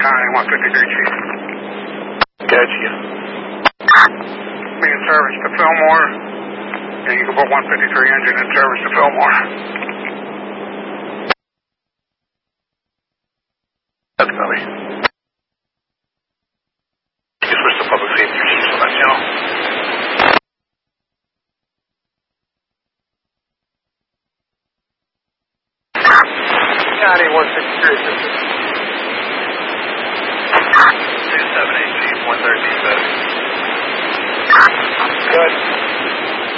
County, 153 Chief. Gotcha. Be in service to Fillmore, and you can put 153 engine in service to Fillmore. That's copy. You switch to public safety chiefs on that channel. County 153 assistant. 278 Chief, 113 Good.